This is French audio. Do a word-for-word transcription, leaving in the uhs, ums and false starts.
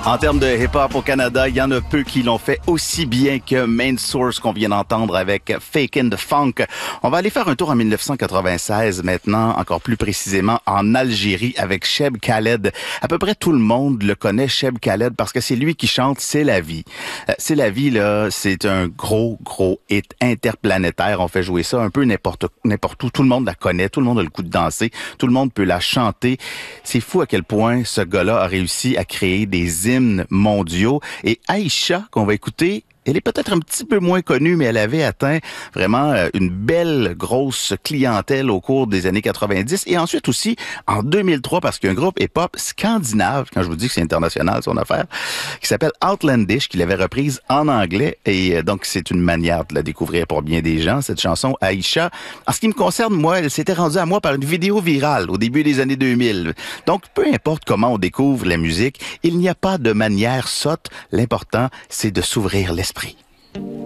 En termes de hip-hop au Canada, il y en a peu qui l'ont fait aussi bien que Main Source qu'on vient d'entendre avec Fakin' the Funk. On va aller faire un tour en dix-neuf cent quatre-vingt-seize maintenant, encore plus précisément en Algérie avec Cheb Khaled. À peu près tout le monde le connaît, Cheb Khaled, parce que c'est lui qui chante C'est la vie. Euh, C'est la vie, là, c'est un gros, gros hit interplanétaire. On fait jouer ça un peu n'importe n'importe où. Tout le monde la connaît, tout le monde a le coup de danser, tout le monde peut la chanter. C'est fou à quel point ce gars-là a réussi à créer des hymnes mondiaux. Et Aïcha, qu'on va écouter, elle est peut-être un petit peu moins connue, mais elle avait atteint vraiment une belle, grosse clientèle au cours des années quatre-vingt-dix. Et ensuite aussi, en deux mille trois, parce qu'il y a un groupe hip-hop scandinave, quand je vous dis que c'est international son affaire, qui s'appelle Outlandish, qui l'avait reprise en anglais. Et donc, c'est une manière de la découvrir pour bien des gens, cette chanson Aïcha. En ce qui me concerne, moi, elle s'était rendue à moi par une vidéo virale au début des années deux mille. Donc, peu importe comment on découvre la musique, il n'y a pas de manière sotte. L'important, c'est de s'ouvrir l'esprit.